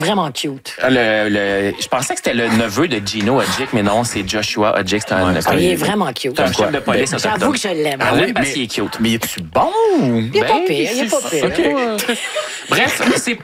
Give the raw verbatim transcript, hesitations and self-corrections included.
Vraiment cute. Le, le, je pensais que c'était le neveu de Gino Odjick, mais non, c'est Joshua Odjick. C'est un, Ouais, il est vraiment cute. C'est un chef de police. Ben, j'avoue que je l'aime. Ah oui, mais, parce qu'il est cute. Mais es-tu bon? il est Ben, pas pire, il est pas pire. OK. Bref, c'est